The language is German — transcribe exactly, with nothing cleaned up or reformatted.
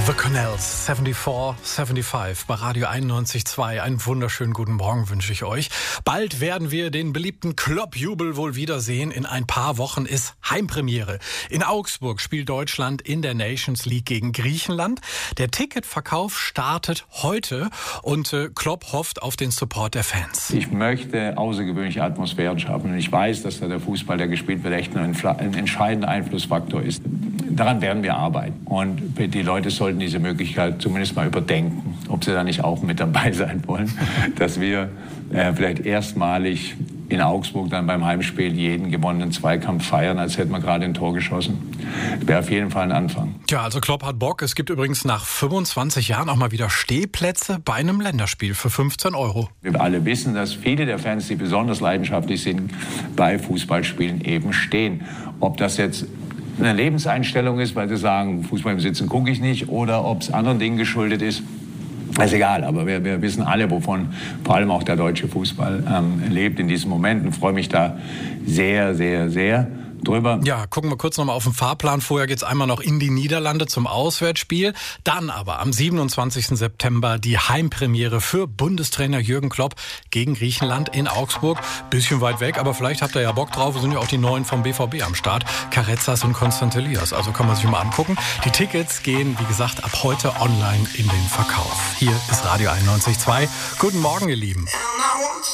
The Connells, vierundsiebzig fünfundsiebzig bei Radio einundneunzig Komma zwei. Einen wunderschönen guten Morgen wünsche ich euch. Bald werden wir den beliebten Klopp-Jubel wohl wiedersehen. In ein paar Wochen ist Heimpremiere. In Augsburg spielt Deutschland in der Nations League gegen Griechenland. Der Ticketverkauf startet heute und äh, Klopp hofft auf den Support der Fans. Ich möchte außergewöhnliche Atmosphären schaffen und ich weiß, dass da der Fußball, der gespielt wird, echt ein, ein entscheidender Einflussfaktor ist. Daran werden wir arbeiten und die Leute sollten diese Möglichkeit zumindest mal überdenken, ob sie da nicht auch mit dabei sein wollen, dass wir äh, vielleicht erstmalig in Augsburg dann beim Heimspiel jeden gewonnenen Zweikampf feiern, als hätten wir gerade ein Tor geschossen. Das wäre auf jeden Fall ein Anfang. Tja, also Klopp hat Bock. Es gibt übrigens nach fünfundzwanzig Jahren auch mal wieder Stehplätze bei einem Länderspiel für fünfzehn Euro. Wir alle wissen, dass viele der Fans, die besonders leidenschaftlich sind, bei Fußballspielen eben stehen. Ob das jetzt eine Lebenseinstellung ist, weil sie sagen, Fußball im Sitzen gucke ich nicht, oder ob es anderen Dingen geschuldet ist, ist egal. Aber wir, wir wissen alle, wovon vor allem auch der deutsche Fußball ähm, lebt in diesem Moment, und freue mich da sehr, sehr, sehr drüber. Ja, gucken wir kurz nochmal auf den Fahrplan. Vorher geht's einmal noch in die Niederlande zum Auswärtsspiel. Dann aber am siebenundzwanzigsten September die Heimpremiere für Bundestrainer Jürgen Klopp gegen Griechenland in Augsburg. Bisschen weit weg, aber vielleicht habt ihr ja Bock drauf. Es sind ja auch die Neuen vom B V B am Start. Carrezzas und Konstantelias. Also kann man sich mal angucken. Die Tickets gehen, wie gesagt, ab heute online in den Verkauf. Hier ist Radio einundneunzig Komma zwei. Guten Morgen, ihr Lieben.